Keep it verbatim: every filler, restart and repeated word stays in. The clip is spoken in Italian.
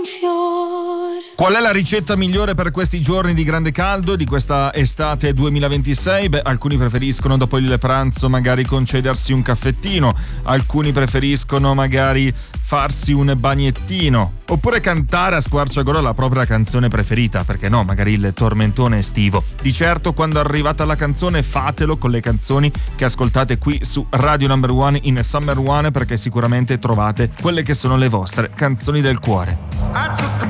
Qual è la ricetta migliore per questi giorni di grande caldo, di questa estate duemilaventisei? Beh, alcuni preferiscono dopo il pranzo magari concedersi un caffettino, alcuni preferiscono magari farsi un bagnettino, oppure cantare a squarciagola la propria canzone preferita, perché no, magari il tormentone estivo. Di certo, quando è arrivata la canzone, fatelo con le canzoni che ascoltate qui su Radio Number One in Summer One, perché sicuramente trovate quelle che sono le vostre canzoni del cuore.